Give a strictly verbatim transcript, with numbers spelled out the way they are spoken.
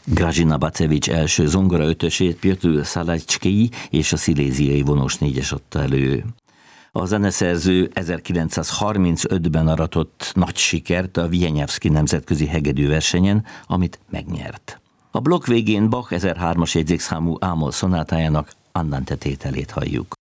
Grażyna Bacevich első zongora ötösét Piotr Szalajcskij és a sziléziai vonós négyes adta elő. A zeneszerző ezerkilencszázharmincötben aratott nagy sikert a Wieniawski nemzetközi hegedűversenyen, amit megnyert. A blokk végén Bach ezerhármas jegyzékszámú ámol szonátájának andante tételét halljuk.